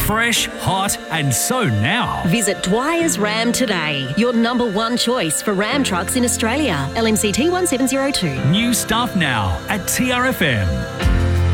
Fresh, hot and so now. Visit Dwyer's Ram today. Your number one choice for Ram trucks in Australia. LMCT 1702. New stuff now at TRFM.